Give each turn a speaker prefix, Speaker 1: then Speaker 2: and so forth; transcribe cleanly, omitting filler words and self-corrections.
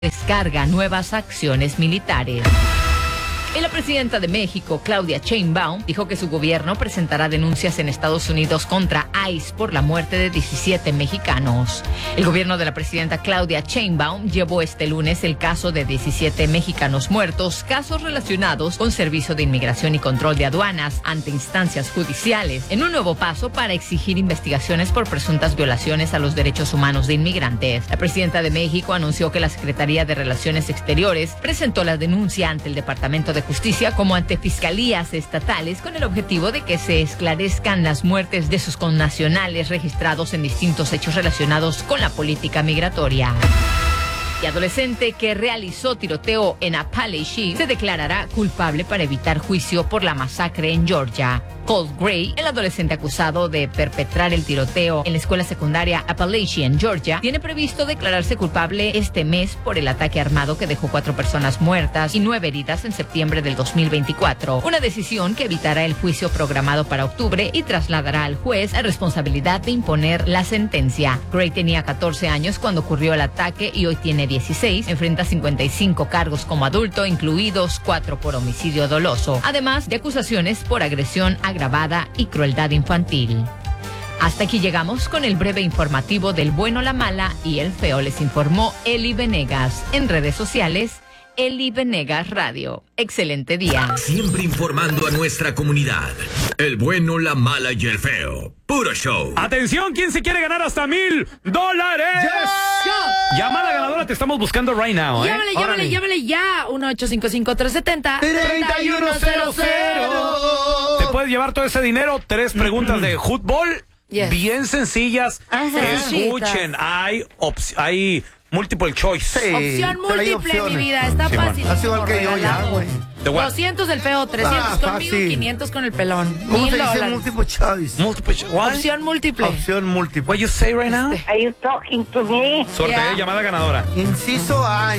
Speaker 1: descarga nuevas acciones militares. Y la presidenta de México, Claudia Sheinbaum, dijo que su gobierno presentará denuncias en Estados Unidos contra ICE por la muerte de 17 mexicanos. El gobierno de la presidenta Claudia Sheinbaum llevó este lunes el caso de 17 mexicanos muertos, casos relacionados con Servicio de Inmigración y Control de Aduanas, ante instancias judiciales, en un nuevo paso para exigir investigaciones por presuntas violaciones a los derechos humanos de inmigrantes. La presidenta de México anunció que la Secretaría de Relaciones Exteriores presentó la denuncia ante el Departamento de Justicia como ante fiscalías estatales con el objetivo de que se esclarezcan las muertes de sus connacionales registrados en distintos hechos relacionados con la política migratoria. Y adolescente que realizó tiroteo en Appalachia se declarará culpable para evitar juicio por la masacre en Georgia. Colt Gray, el adolescente acusado de perpetrar el tiroteo en la escuela secundaria Appalachia en Georgia, tiene previsto declararse culpable este mes por el ataque armado que dejó 4 personas muertas y 9 heridas en septiembre del 2024. Una decisión que evitará el juicio programado para octubre y trasladará al juez la responsabilidad de imponer la sentencia. Gray tenía 14 años cuando ocurrió el ataque y hoy tiene 16. Enfrenta 55 cargos como adulto, incluidos 4 por homicidio doloso, además de acusaciones por agresión agravada y crueldad infantil. Hasta aquí llegamos con el breve informativo del bueno, la mala y el feo. Les informó Eli Venegas. En redes sociales, Eli Venegas Radio. Excelente día.
Speaker 2: Siempre informando a nuestra comunidad. El bueno, la mala y el feo. Puro show.
Speaker 3: Atención, ¿quién se quiere ganar hasta $1,000?
Speaker 4: Yes.
Speaker 3: Llamada ganadora, te estamos buscando right now,
Speaker 4: Llámale ya. 1-855-370-3100.
Speaker 3: Te puedes llevar todo ese dinero. 3 preguntas de fútbol.
Speaker 4: Yes.
Speaker 3: Bien sencillas. Escuchen, hay multiple choice.
Speaker 4: Sí, opción múltiple, mi vida. Está fácil.
Speaker 5: Así igual que yo ya, güey.
Speaker 4: 200 del feo, 300 conmigo,
Speaker 5: fácil.
Speaker 4: 500 con el pelón.
Speaker 5: ¿Cómo se dice
Speaker 4: $1,000.
Speaker 5: multiple choice?
Speaker 3: Multiple choice. What?
Speaker 4: Opción múltiple.
Speaker 5: Opción múltiple.
Speaker 3: What you say right now?
Speaker 6: Are you talking to me?
Speaker 3: Sorteo,
Speaker 4: Yeah.
Speaker 3: llamada ganadora.
Speaker 5: Inciso A.